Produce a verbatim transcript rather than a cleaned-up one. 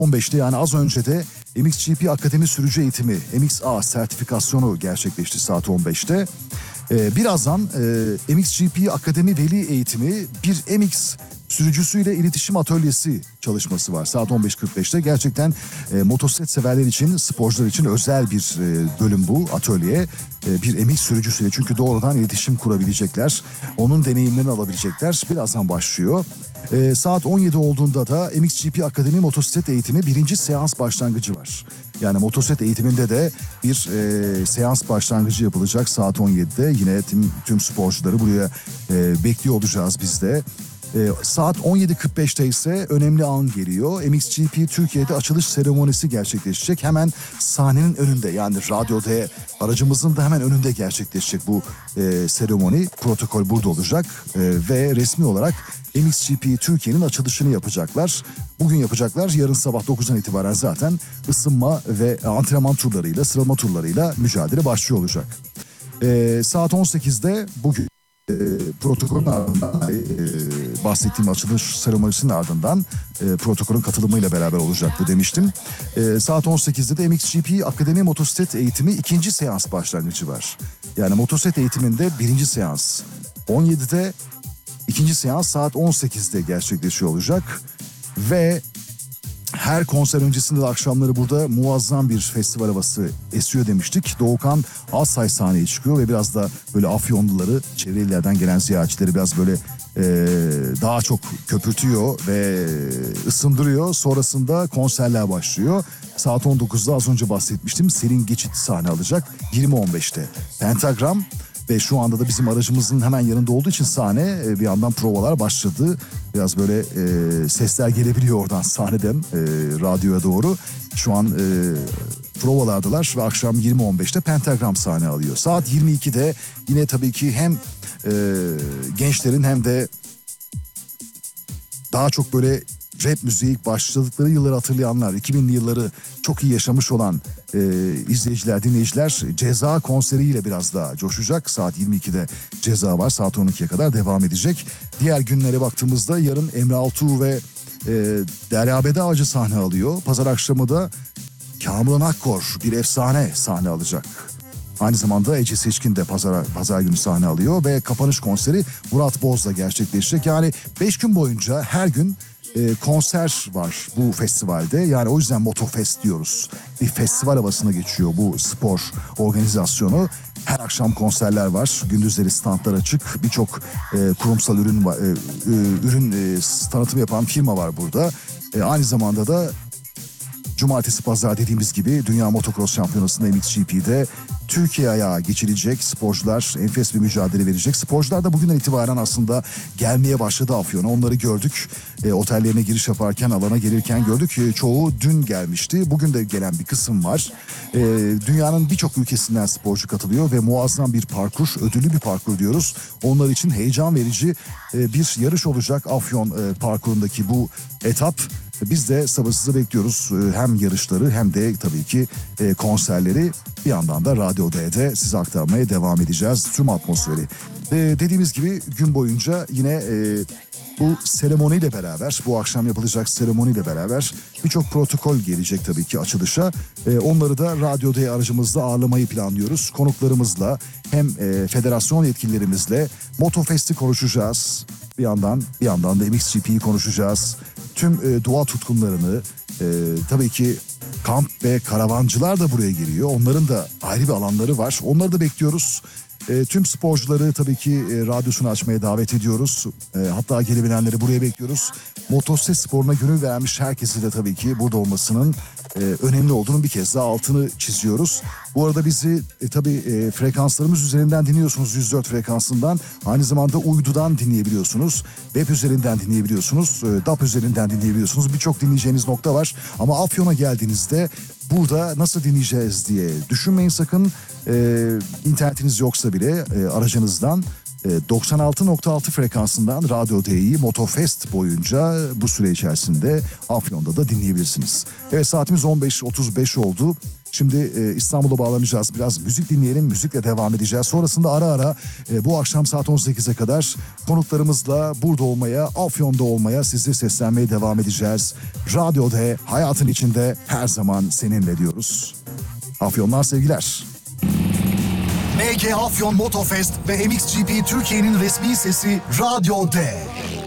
on beşte yani az önce de M X G P Akademi Sürücü Eğitimi M X A sertifikasyonu gerçekleşti saat on beşte. Ee, birazdan e, M X G P Akademi Veli Eğitimi bir M X sürücüsüyle iletişim atölyesi çalışması var saat on beş kırk beşte. Gerçekten e, motosiklet severler için, sporcular için özel bir e, bölüm bu atölye. E, bir M X sürücüsüyle, çünkü doğrudan iletişim kurabilecekler. Onun deneyimlerini alabilecekler. Birazdan başlıyor. E, saat on yedi olduğunda da M X G P Akademi Motosiklet Eğitimi birinci seans başlangıcı var. Yani motosiklet eğitiminde de bir e, seans başlangıcı yapılacak saat on yedide. Yine tüm, tüm sporcuları buraya e, bekliyor olacağız biz de. E, saat on yedi kırk beşte ise önemli an geliyor. M X G P Türkiye'de açılış seremonisi gerçekleşecek. Hemen sahnenin önünde, yani radyoda aracımızın da hemen önünde gerçekleşecek bu e, seremoni. Protokol burada olacak e, ve resmi olarak M X G P Türkiye'nin açılışını yapacaklar. Bugün yapacaklar. Yarın sabah dokuzdan itibaren zaten ısınma ve antrenman turlarıyla, sıralama turlarıyla mücadele başlıyor olacak. E, saat on sekizde bugün e, protokolün ardından e, bahsettiğim açılış seremonisinin ardından e, protokolün katılımıyla beraber olacaktı demiştim. E, saat on sekizde de M X G P Akademi Motosiklet Eğitimi ikinci seans başlangıcı var. Yani motosiklet eğitiminde birinci seans on yedide, İkinci seans saat on sekizde gerçekleşiyor olacak ve her konser öncesinde de akşamları burada muazzam bir festival havası esiyor demiştik. Doğukan Alsay sahneye çıkıyor ve biraz da böyle Afyonluları, çevre illerden gelen ziyaretçileri biraz böyle e, daha çok köpürtüyor ve ısındırıyor. Sonrasında konserler başlıyor. Saat on dokuzda az önce bahsetmiştim, Selin Geçit sahne alacak yirmi on beşte. Pentagram ve şu anda da bizim aracımızın hemen yanında olduğu için sahne, bir yandan provalar başladı. Biraz böyle e, sesler gelebiliyor oradan sahneden e, radyoya doğru. Şu an e, provalardalar ve akşam yirmi on beşte Pentagram sahne alıyor. Saat yirmi ikide yine tabii ki hem e, gençlerin hem de daha çok böyle rap müziği başladıkları yılları hatırlayanlar, iki binli yılları çok iyi yaşamış olan e, izleyiciler, dinleyiciler Ceza konseriyle biraz daha coşacak. Saat yirmi ikide Ceza var, saat on ikiye kadar devam edecek. Diğer günlere baktığımızda yarın Emre Altuğ ve e, Derya Bedavacı sahne alıyor. Pazar akşamı da Kamuran Akkor bir efsane sahne alacak. Aynı zamanda Ece Seçkin de pazar, pazar günü sahne alıyor ve kapanış konseri Murat Boz'la gerçekleşecek. Yani beş gün boyunca her gün e, konser var bu festivalde. Yani o yüzden Motofest diyoruz. Bir festival havasına geçiyor bu spor organizasyonu. Her akşam konserler var. Gündüzleri standlar açık. Birçok e, kurumsal ürün var, e, e, ürün e, tanıtım yapan firma var burada. E, aynı zamanda da Cumartesi pazar dediğimiz gibi Dünya Motocross Şampiyonası'nda M X G P'de Türkiye ayağa geçilecek. Sporcular enfes bir mücadele verecek. Sporcular da bugünden itibaren aslında gelmeye başladı Afyon'a. Onları gördük. E, otellerine giriş yaparken, alana gelirken gördük. E, çoğu dün gelmişti. Bugün de gelen bir kısım var. E, dünyanın birçok ülkesinden sporcu katılıyor ve muazzam bir parkur, ödüllü bir parkur diyoruz. Onlar için heyecan verici e, bir yarış olacak Afyon e, parkurundaki bu etap. Biz de sabırsızla bekliyoruz hem yarışları hem de tabii ki konserleri. Bir yandan da Radyo D'de size aktarmaya devam edeceğiz tüm atmosferi. Dediğimiz gibi gün boyunca yine bu seremoniyle beraber, bu akşam yapılacak seremoniyle beraber birçok protokol gelecek tabii ki açılışa. Onları da Radyo D aracımızda ağırlamayı planlıyoruz. Konuklarımızla hem federasyon yetkililerimizle Motofest'i konuşacağız. Bir yandan bir yandan da M X G P'yi konuşacağız. Tüm e, doğa tutkunlarını, e, tabii ki kamp ve karavancılar da buraya geliyor. Onların da ayrı bir alanları var. Onları da bekliyoruz. E, tüm sporcuları tabii ki e, radyosunu açmaya davet ediyoruz. E, hatta gelebilenleri buraya bekliyoruz. Motosiklet sporuna gönül vermiş herkesi de tabii ki burada olmasının e, önemli olduğunu bir kez daha altını çiziyoruz. Bu arada bizi e, tabii e, frekanslarımız üzerinden dinliyorsunuz, yüz dört frekansından. Aynı zamanda uydudan dinleyebiliyorsunuz. Web üzerinden dinleyebiliyorsunuz. E, D A P üzerinden dinleyebiliyorsunuz. Birçok dinleyeceğiniz nokta var. Ama Afyon'a geldiğinizde burada nasıl dinleyeceğiz diye düşünmeyin sakın. E, internetiniz yoksa bile e, aracınızdan doksan altı nokta altı frekansından Radyo D'yi Motofest boyunca bu süre içerisinde Afyon'da da dinleyebilirsiniz. Evet, saatimiz on beş otuz beş oldu. Şimdi e, İstanbul'a bağlanacağız. Biraz müzik dinleyelim, müzikle devam edeceğiz. Sonrasında ara ara e, bu akşam saat on sekize kadar konuklarımızla burada olmaya, Afyon'da olmaya, sizi seslenmeye devam edeceğiz. Radyo D, hayatın içinde her zaman seninle diyoruz. Afyonlar sevgiler. M G Afyon Motofest ve M X G P Türkiye'nin resmi sesi Radyo D.